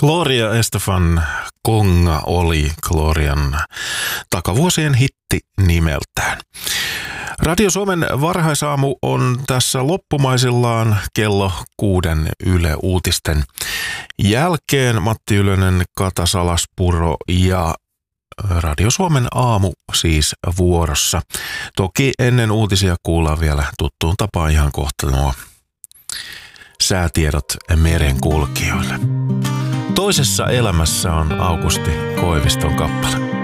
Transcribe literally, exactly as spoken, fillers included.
Gloria Estefan Konga oli Glorian takavuosien hitti nimeltään. Radio Suomen varhaisaamu on tässä loppumaisillaan kello kuuden Yle Uutisten jälkeen. Matti Ylönen, Kata Salaspuro ja Radio Suomen aamu siis vuorossa. Toki ennen uutisia kuullaan vielä tuttuun tapaan ihan kohta nuo säätiedot merenkulkijoille. Toisessa elämässä on Aukusti Koiviston kappale.